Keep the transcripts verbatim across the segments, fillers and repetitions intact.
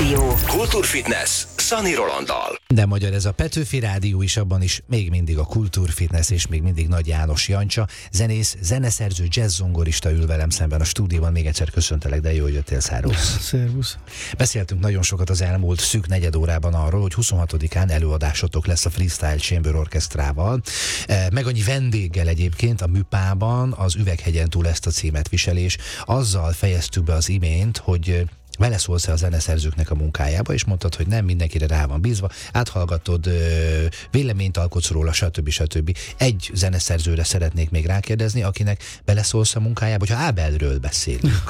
Rádió. Kultúrfitness Szani Rolanddal. De magyar ez a Petőfi Rádió is, abban is még mindig a Kultúrfitness és még mindig Nagy János Jancsa, zenész, zeneszerző, jazzzongorista ül velem szemben a stúdióban. Még egyszer köszöntelek, de jó, hogy jöttél, Szárusz. Szervusz. Beszéltünk nagyon sokat az elmúlt szűk negyed órában arról, hogy huszonhatodikán előadásotok lesz a Freestyle Chamber Orchestrával, meg annyi vendéggel egyébként a Műpában, az Üveghegyen túl ezt a címet viselés. Azzal fejeztük be az imént, hogy beleszólsz-e a zeneszerzőknek a munkájába, és mondtad, hogy nem mindenkire rá van bízva, áthallgatod, véleményt alkotsz róla, stb. stb. Egy zeneszerzőre szeretnék még rákérdezni, akinek beleszólsz a munkájába, hogyha Ábelről beszélünk.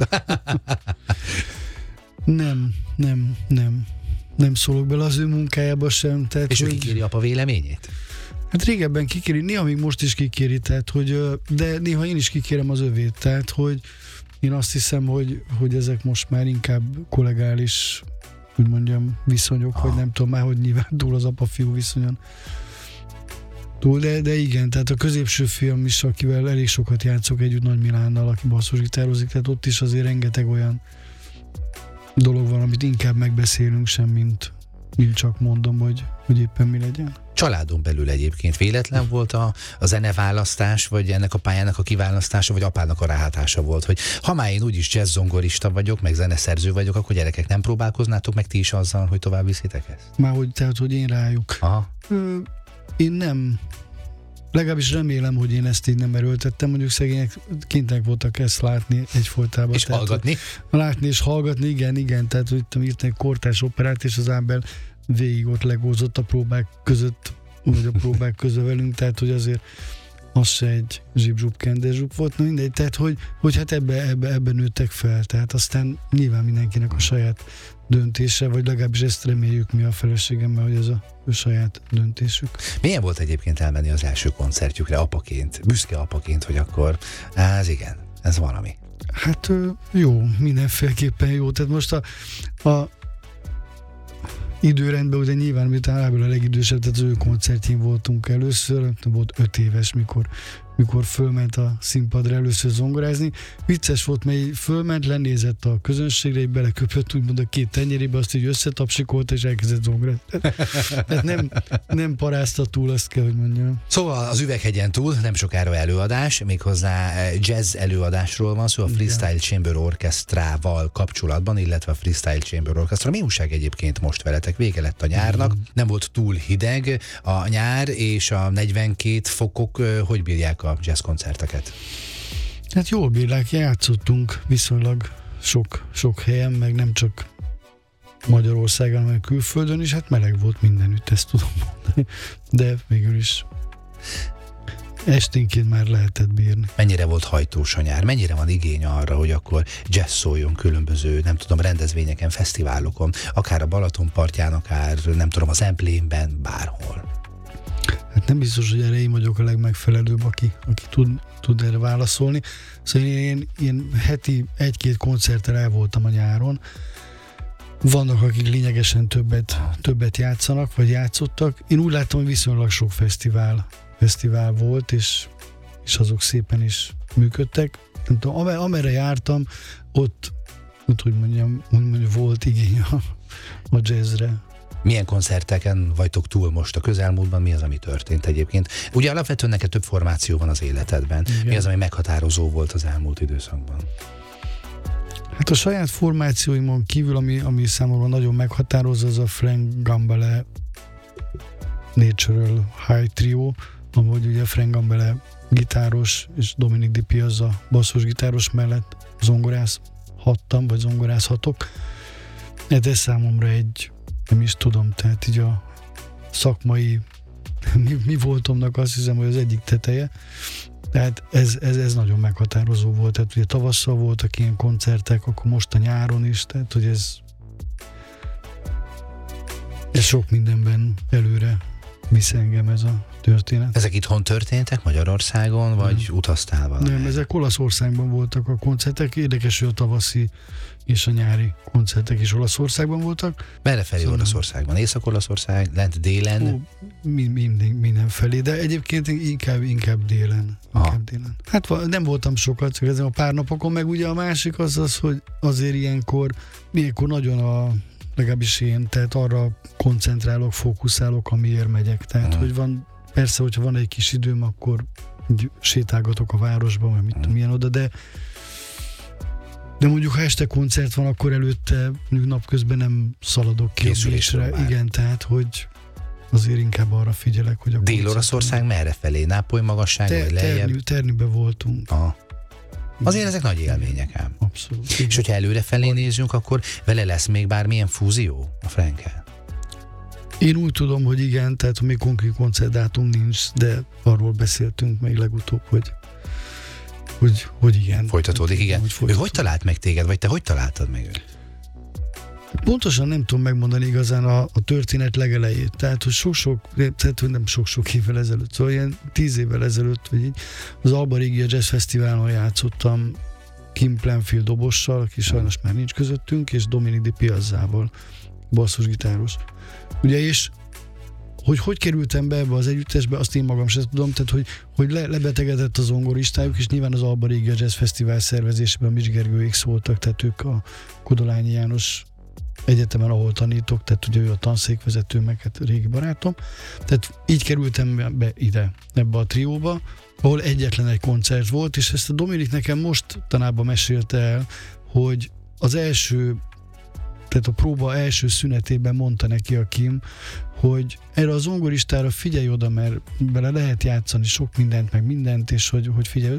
nem, nem, nem. Nem szólok bele az ő munkájába sem. Tehát, és ő hogy... kikéri apa véleményét? Hát régebben kikéri, néha még most is kikéri, tehát, hogy, de néha én is kikérem az övét, tehát, hogy én azt hiszem, hogy, hogy ezek most már inkább kollegális, úgy mondjam, viszonyok, ah. vagy nem tudom már, hogy nyilván túl az apa-fiú viszonyon. Túl, de, de igen, tehát a középső fiam is, akivel elég sokat játszok együtt, Nagy Milánnal, aki basszusgitározik, tehát ott is azért rengeteg olyan dolog van, amit inkább megbeszélünk sem, mint, mint csak mondom, hogy, hogy éppen mi legyen. Családon belül egyébként véletlen volt a, a zeneválasztás, vagy ennek a pályának a kiválasztása, vagy apának a ráhatása volt, hogy ha már én úgyis jazzzongorista vagyok, meg zeneszerző vagyok, akkor gyerekek, nem próbálkoznátok meg ti is azzal, hogy tovább viszitek ezt? Már hogy, tehát, hogy én rájuk. Aha. Ö, én nem, legalábbis remélem, hogy én ezt így nem erőltettem, mondjuk szegények kénytelenek voltak ezt látni egyfolytában. És tehát, hallgatni? Látni és hallgatni, igen, igen, tehát hogy itt írtam egy kortárs operát, és az Ábel végig ott legózott a próbák között, vagy a próbák között velünk, tehát hogy azért az se egy zsibzsub kendezsub volt, na mindegy, tehát hogy, hogy hát ebbe, ebbe, ebbe nőttek fel, tehát aztán nyilván mindenkinek a saját döntése, vagy legalábbis ezt reméljük mi a feleségemmel, hogy ez a ő saját döntésük. Milyen volt egyébként elmenni az első koncertjükre apaként, büszke apaként, hogy akkor, ez igen, ez valami. Hát jó, mindenféleképpen jó, tehát most a, a időrendben ugye nyilván, miután Ábel a legidősebb, tehát az ő koncertjén voltunk először, volt öt éves, mikor, mikor fölment a színpadra először zongorázni. Vicces volt, mert így fölment, lenézett a közönségre, így beleköpött úgymond a két tenyerébe, azt így összetapsikolta, és elkezdett zongorázni. Tehát nem, nem parázta túl, azt kell, hogy mondjam. Szóval az Üveghegyen túl nem sokára előadás, méghozzá jazz előadásról van szó, a Freestyle Igen. Chamber Orchestrával kapcsolatban, illetve a Freestyle Chamber Orchestra. Mi újság egyébként most veletek? Vége lett a nyárnak, nem volt túl hideg a nyár, és a negyvenkét fokok hogy bírják a jazz koncerteket? Hát jól bírják, játszottunk viszonylag sok, sok helyen, meg nem csak Magyarországon, hanem külföldön is, hát meleg volt mindenütt, ezt tudom mondani, de végül is esténként már lehetett bírni. Mennyire volt hajtós a nyár? Mennyire van igény arra, hogy akkor jazz szóljon különböző, nem tudom, rendezvényeken, fesztiválokon, akár a Balaton partján, akár nem tudom, az Emplénben, bárhol? Hát nem biztos, hogy erre én vagyok a legmegfelelőbb, aki, aki tud, tud erre válaszolni. Szóval én, én, én heti egy-két koncerttel el voltam a nyáron. Vannak, akik lényegesen többet, többet játszanak, vagy játszottak. Én úgy láttam, hogy viszonylag sok fesztivál, fesztivál volt, és, és azok szépen is működtek. Nem tudom, amer, amerre jártam, ott, ott hogy mondjam, úgy mondjam, volt igény a, a jazzre. Milyen koncerteken vagytok túl most a közelmúltban? Mi az, ami történt egyébként? Ugye alapvetően neked több formáció van az életedben. Igen. Mi az, ami meghatározó volt az elmúlt időszakban? Hát a saját formációimon kívül, ami, ami számomra nagyon meghatározó, az a Frank Gambale Natural High Trio, ahogy ugye Frank Gambale gitáros, és Dominic Di Piazza basszusgitáros mellett zongorázhattam, vagy zongorázhatok. Hát ez számomra egy, nem is tudom, tehát így a szakmai mi, mi voltomnak azt hiszem, hogy az egyik teteje. Tehát ez, ez, ez nagyon meghatározó volt. Tehát ugye tavasszal voltak ilyen koncertek, akkor most a nyáron is, tehát hogy ez ez sok mindenben előre visz engem ez a történet. Ezek itthon történtek Magyarországon, vagy nem. utaztál valami? Nem, ezek Olaszországban voltak a koncertek. Érdekes, hogy a tavaszi és a nyári koncertek is Olaszországban voltak. Merre felé szóval Olaszországban? Észak-Olaszország, lent délen? Ó, minden, mindenfelé, de egyébként inkább, inkább délen. Inkább délen. Hát nem voltam sokat, csak ezen a pár napokon, meg ugye a másik az az, hogy azért ilyenkor, ilyenkor nagyon a legalábbis én, tehát arra koncentrálok, fókuszálok, amiért megyek. Tehát, mm. hogy van, persze, hogyha van egy kis időm, akkor sétálgatok a városba, vagy mit mm. tudom, ilyen oda, de de mondjuk, ha este koncert van, akkor előtte mondjuk napközben nem szaladok ki a Bécsre. Igen, tehát, hogy azért inkább arra figyelek, hogy a Dél-Oroszország merre felé? Nápoly magasság, Te, vagy lejjebb? Terni, Ternibe voltunk. Aha. Azért ezek nagy élmények ám. Abszolút. Igen. És hogyha előre felé nézzünk, akkor vele lesz még bármilyen fúzió a Frank-el? Én úgy tudom, hogy igen, tehát még konkrét koncertdátum nincs, de arról beszéltünk még legutóbb, hogy hogy, hogy igen. Folytatódik, igen. Hogy folytatódik. Ő hogy talált meg téged, vagy te hogy találtad meg őt? Pontosan nem tudom megmondani igazán a, a történet legelejét. Tehát, hogy sok-sok, tehát, hogy nem sok-sok évvel ezelőtt, szóval ilyen tíz évvel ezelőtt, vagy így, az Alba Regia Jazz Fesztiválon játszottam Kim Plenfield dobossal, aki sajnos már nincs közöttünk, és Dominic Di Piazzával, basszusgitáros. Ugye, és hogy hogy kerültem be ebbe az együttesbe, azt én magam sem tudom, tehát hogy, hogy le, lebetegedett az zongoristájuk, és nyilván az Alba Regia Jazz Fesztivál szervezésében Mics Gergőék szóltak, tehát ők a Kodolányi János egyetemen, ahol tanítok, tehát ugye ő a tanszékvezető, meg hát régi barátom. Tehát így kerültem be ide, ebbe a trióba, ahol egyetlen egy koncert volt, és ezt a Dominik nekem most tanában mesélte el, hogy az első, tehát a próba első szünetében mondta neki a Kim, hogy erre a zongoristára figyelj oda, mert bele lehet játszani sok mindent, meg mindent, és hogy, hogy figyelj.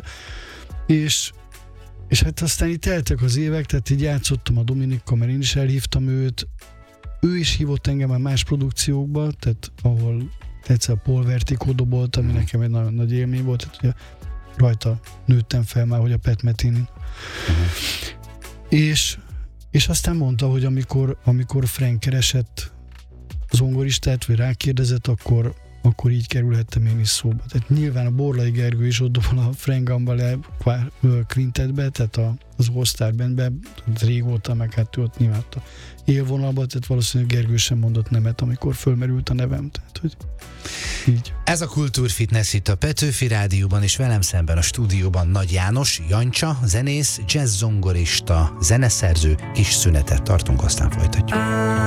És És hát aztán itt teltek az évek, tehát így játszottam a Dominikkal, mert én is elhívtam őt. Ő is hívott engem már más produkciókba, tehát ahol egyszer a Paul Vertigo dobolt, ami nekem egy nagyon nagy élmény volt, tehát ugye rajta nőttem fel már, hogy a Pat Metheny. Uh-huh. És, és aztán mondta, hogy amikor, amikor Frank keresett zongoristát, vagy rákérdezett, akkor akkor így kerülhettem én is szóba. Tehát nyilván a Borlai Gergő is ott dobol a Frank Gambale Quintetbe, tehát a, az All Star Bandbe, régóta, meg hát ő ott nyilván a élvonalban, tehát valószínűleg Gergő sem mondott nemet, amikor fölmerült a nevem. Tehát, hogy így. Ez a Kultúrfitness itt a Petőfi Rádióban, és velem szemben a stúdióban Nagy János, Jancsa, zenész, jazz zongorista, zeneszerző. Kis szünetet tartunk, aztán folytatjuk.